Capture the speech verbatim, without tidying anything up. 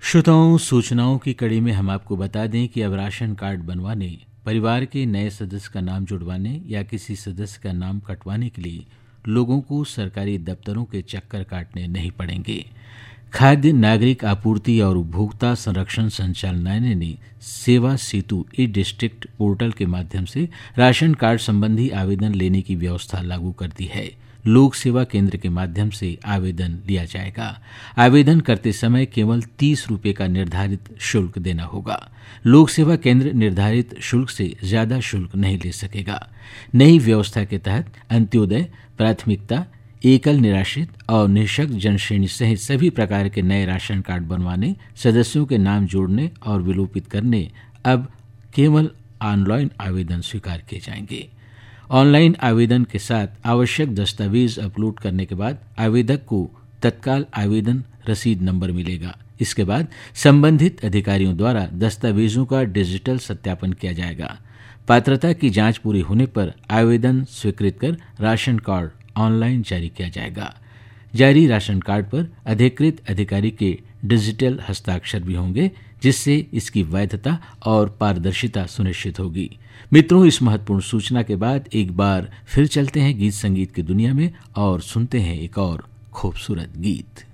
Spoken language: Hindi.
श्रोताओं, सूचनाओं की कड़ी में हम आपको बता दें कि अब राशन कार्ड बनवाने, परिवार के नए सदस्य का नाम जुड़वाने या किसी सदस्य का नाम कटवाने के लिए लोगों को सरकारी दफ्तरों के चक्कर काटने नहीं पड़ेंगे। खाद्य नागरिक आपूर्ति और उपभोक्ता संरक्षण संचालनालय ने सेवा सेतु ई डिस्ट्रिक्ट पोर्टल के माध्यम से राशन कार्ड संबंधी आवेदन लेने की व्यवस्था लागू कर दी है। लोक सेवा केंद्र के माध्यम से आवेदन लिया जाएगा। आवेदन करते समय केवल तीस रुपये का निर्धारित शुल्क देना होगा। लोक सेवा केंद्र निर्धारित शुल्क से ज्यादा शुल्क नहीं ले सकेगा। नई व्यवस्था के तहत अंत्योदय, प्राथमिकता, एकल निराश्रित और निःशक्त जनश्रेणी सहित सभी प्रकार के नए राशन कार्ड बनवाने, सदस्यों के नाम जोड़ने और विलोपित करने अब केवल ऑनलाइन आवेदन स्वीकार किए जाएंगे। ऑनलाइन आवेदन के साथ आवश्यक दस्तावेज अपलोड करने के बाद आवेदक को तत्काल आवेदन रसीद नंबर मिलेगा। इसके बाद संबंधित अधिकारियों द्वारा दस्तावेजों का डिजिटल सत्यापन किया जाएगा। पात्रता की जांच पूरी होने पर आवेदन स्वीकृत कर राशन कार्ड ऑनलाइन जारी किया जाएगा। जारी राशन कार्ड पर अधिकृत अधिकारी के डिजिटल हस्ताक्षर भी होंगे, जिससे इसकी वैधता और पारदर्शिता सुनिश्चित होगी। मित्रों, इस महत्वपूर्ण सूचना के बाद एक बार फिर चलते हैं गीत संगीत की दुनिया में और सुनते हैं एक और खूबसूरत गीत।